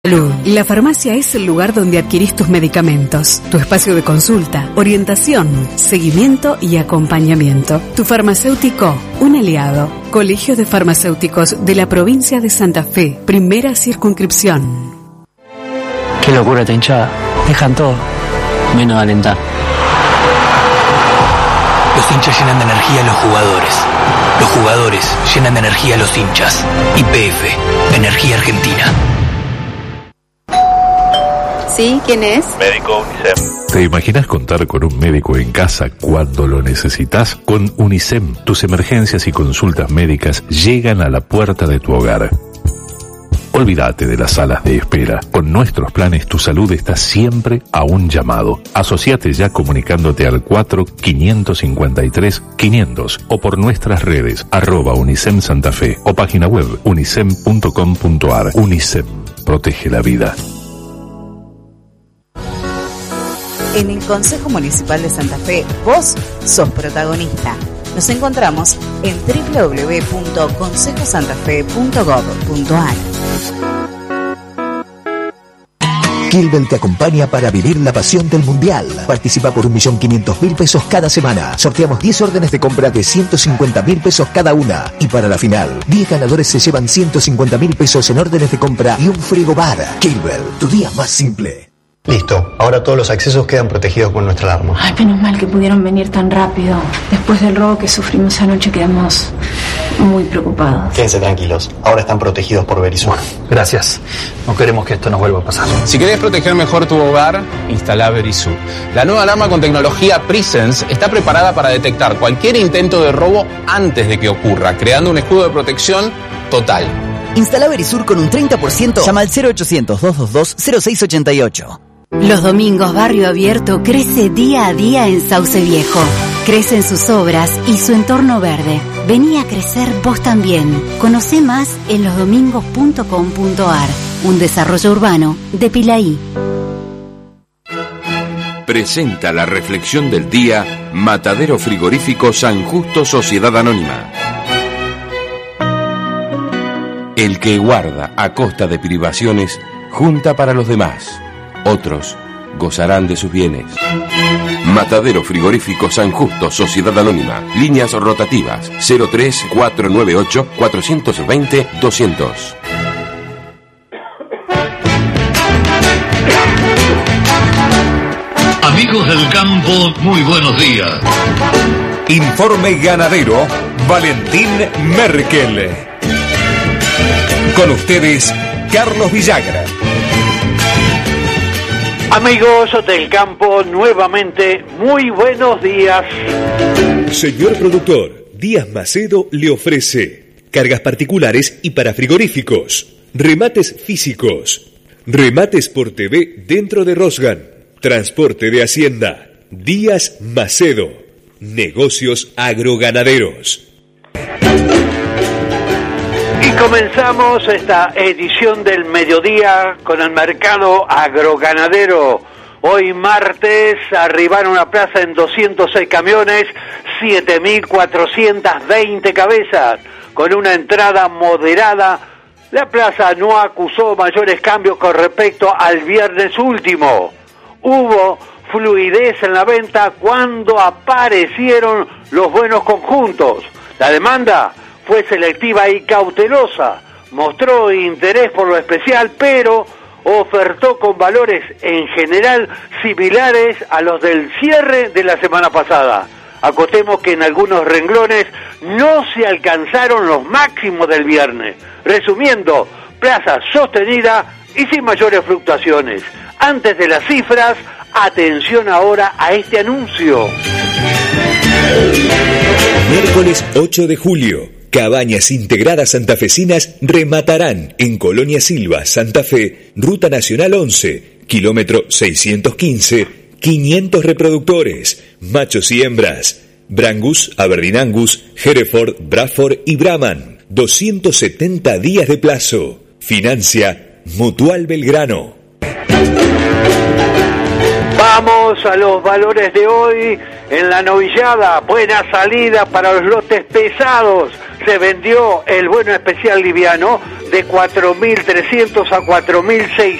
La farmacia es el lugar donde adquirís tus medicamentos, tu espacio de consulta, orientación, seguimiento y acompañamiento. Tu farmacéutico, un aliado. Colegio de Farmacéuticos de la provincia de Santa Fe, primera circunscripción. Qué locura esta hinchada. Dejan todo, menos alentar. Los hinchas llenan de energía a los jugadores. Los jugadores llenan de energía a los hinchas. YPF, Energía Argentina. ¿Sí? ¿Quién es? Médico UNICEM. ¿Te imaginas contar con un médico en casa cuando lo necesitas? Con UNICEM, tus emergencias y consultas médicas llegan a la puerta de tu hogar. Olvídate de las salas de espera. Con nuestros planes, tu salud está siempre a un llamado. Asociate ya comunicándote al 4-553-500 o por nuestras redes, @UNICEM Santa Fe o página web unicem.com.ar. UNICEM, protege la vida. En el Consejo Municipal de Santa Fe, vos sos protagonista. Nos encontramos en www.consejosantafe.gov.ar. Kilbel te acompaña para vivir la pasión del Mundial. Participa por 1.500.000 pesos cada semana. Sorteamos 10 órdenes de compra de 150.000 pesos cada una. Y para la final, 10 ganadores se llevan 150.000 pesos en órdenes de compra y un frigobar. Kilbel, tu día más simple. Listo, ahora todos los accesos quedan protegidos con nuestra alarma. Ay, menos mal que pudieron venir tan rápido. Después del robo que sufrimos anoche quedamos muy preocupados. Quédense tranquilos, ahora están protegidos por Verisur. Gracias. No queremos que esto nos vuelva a pasar. Si querés proteger mejor tu hogar, instala Verisur. La nueva alarma con tecnología Presence está preparada para detectar cualquier intento de robo antes de que ocurra, creando un escudo de protección total. Instala Verisur con un 30%. Llama al 0800-222-0688. Los domingos Barrio Abierto crece día a día en Sauce Viejo. Crecen sus obras y su entorno verde. Vení a crecer vos también. Conocé más en losdomingos.com.ar. Un desarrollo urbano de Pilaí. Presenta la reflexión del día Matadero Frigorífico San Justo Sociedad Anónima. El que guarda a costa de privaciones, junta para los demás. Otros gozarán de sus bienes. Matadero Frigorífico San Justo Sociedad Anónima. Líneas rotativas 03498 420 200. Amigos del campo, muy buenos días. Informe ganadero, Valentín Merkel. Con ustedes, Carlos Villagra. Amigos del campo, nuevamente, muy buenos días. Señor productor, Díaz Macedo le ofrece cargas particulares y para frigoríficos, remates físicos, remates por TV dentro de Rosgan, transporte de hacienda. Díaz Macedo, negocios agroganaderos. Y comenzamos esta edición del mediodía con el mercado agroganadero. Hoy martes arribaron a plaza en 206 camiones, 7.420 cabezas. Con una entrada moderada, la plaza no acusó mayores cambios con respecto al viernes último. Hubo fluidez en la venta cuando aparecieron los buenos conjuntos. La demanda fue selectiva y cautelosa, mostró interés por lo especial, pero ofertó con valores en general similares a los del cierre de la semana pasada. Acotemos que en algunos renglones no se alcanzaron los máximos del viernes. Resumiendo, plaza sostenida y sin mayores fluctuaciones. Antes de las cifras, atención ahora a este anuncio. Miércoles 8 de julio. Cabañas integradas santafesinas rematarán en Colonia Silva, Santa Fe, Ruta Nacional 11, kilómetro 615, 500 reproductores, machos y hembras, Brangus, Aberdeen Angus, Hereford, Bradford y Brahman, 270 días de plazo. Financia Mutual Belgrano. Vamos a los valores de hoy en la novillada. Buena salida para los lotes pesados. se vendió el bono especial liviano de 4.300 a 4.600.